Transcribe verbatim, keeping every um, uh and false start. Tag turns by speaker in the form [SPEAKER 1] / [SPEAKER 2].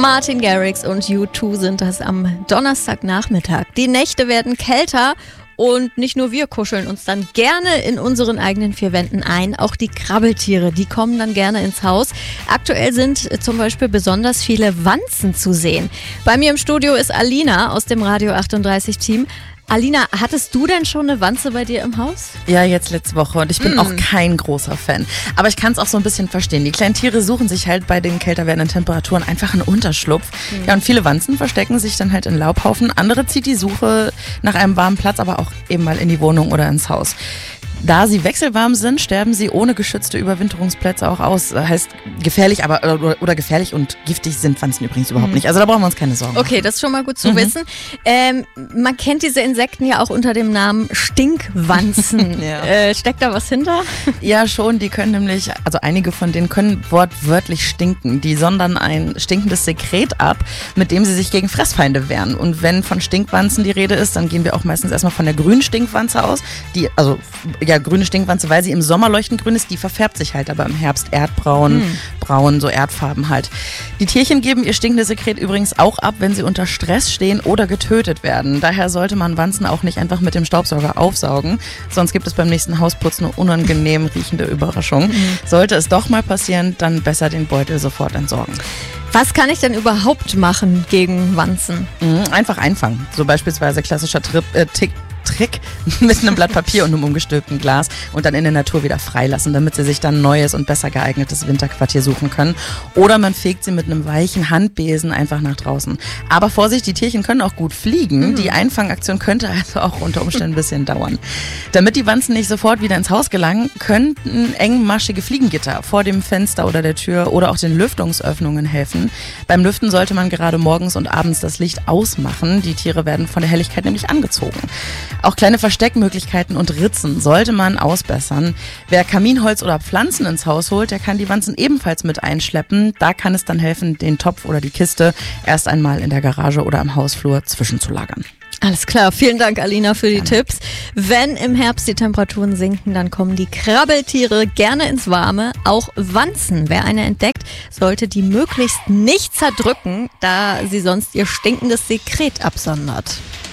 [SPEAKER 1] Martin Garrix und U zwei sind das am Donnerstagnachmittag. Die Nächte werden kälter und nicht nur wir kuscheln uns dann gerne in unseren eigenen vier Wänden ein. Auch die Krabbeltiere, die kommen dann gerne ins Haus. Aktuell sind zum Beispiel besonders viele Wanzen zu sehen. Bei mir im Studio ist Alina aus dem Radio achtunddreißig Team. Alina, hattest du denn schon eine Wanze bei dir im Haus?
[SPEAKER 2] Ja, jetzt letzte Woche und ich bin mm. auch kein großer Fan. Aber ich kann es auch so ein bisschen verstehen. Die kleinen Tiere suchen sich halt bei den kälter werdenden Temperaturen einfach einen Unterschlupf. Mm. Ja, und viele Wanzen verstecken sich dann halt in Laubhaufen. Andere zieht die Suche nach einem warmen Platz aber auch eben mal in die Wohnung oder ins Haus. Da sie wechselwarm sind, sterben sie ohne geschützte Überwinterungsplätze auch aus. Heißt gefährlich, aber oder, oder gefährlich und giftig sind Wanzen übrigens überhaupt
[SPEAKER 1] mhm.
[SPEAKER 2] nicht. Also da brauchen wir uns keine Sorgen
[SPEAKER 1] Okay,
[SPEAKER 2] machen.
[SPEAKER 1] das ist schon mal gut zu
[SPEAKER 2] mhm.
[SPEAKER 1] wissen. Ähm, man kennt diese Insekten ja auch unter dem Namen Stinkwanzen. ja. äh, steckt da was hinter?
[SPEAKER 2] Ja, schon. Die können nämlich, also einige von denen können wortwörtlich stinken. Die sondern ein stinkendes Sekret ab, mit dem sie sich gegen Fressfeinde wehren. Und wenn von Stinkwanzen die Rede ist, dann gehen wir auch meistens erstmal von der grünen Stinkwanze aus. Die, also ja, grüne Stinkwanze, weil sie im Sommer leuchtend grün ist, die verfärbt sich halt aber im Herbst erdbraun, hm. braun, so Erdfarben halt. Die Tierchen geben ihr stinkendes Sekret übrigens auch ab, wenn sie unter Stress stehen oder getötet werden. Daher sollte man Wanzen auch nicht einfach mit dem Staubsauger aufsaugen, sonst gibt es beim nächsten Hausputz eine unangenehm riechende Überraschung. Hm. Sollte es doch mal passieren, dann besser den Beutel sofort entsorgen.
[SPEAKER 1] Was kann ich denn überhaupt machen gegen Wanzen?
[SPEAKER 2] Mhm, einfach einfangen. So beispielsweise klassischer Trip, äh, Tick, Trick mit einem Blatt Papier und einem umgestülpten Glas und dann in der Natur wieder freilassen, damit sie sich dann ein neues und besser geeignetes Winterquartier suchen können. Oder man fegt sie mit einem weichen Handbesen einfach nach draußen. Aber Vorsicht, die Tierchen können auch gut fliegen. Mhm. Die Einfangaktion könnte also auch unter Umständen ein bisschen dauern. Damit die Wanzen nicht sofort wieder ins Haus gelangen, könnten engmaschige Fliegengitter vor dem Fenster oder der Tür oder auch den Lüftungsöffnungen helfen. Beim Lüften sollte man gerade morgens und abends das Licht ausmachen. Die Tiere werden von der Helligkeit nämlich angezogen. Auch kleine Versteckmöglichkeiten und Ritzen sollte man ausbessern. Wer Kaminholz oder Pflanzen ins Haus holt, der kann die Wanzen ebenfalls mit einschleppen. Da kann es dann helfen, den Topf oder die Kiste erst einmal in der Garage oder im Hausflur zwischenzulagern.
[SPEAKER 1] Alles klar, vielen Dank Alina für die
[SPEAKER 2] Gerne.
[SPEAKER 1] Tipps. Wenn im Herbst die Temperaturen sinken, dann kommen die Krabbeltiere gerne ins Warme. Auch Wanzen, wer eine entdeckt, sollte die möglichst nicht zerdrücken, da sie sonst ihr stinkendes Sekret absondert.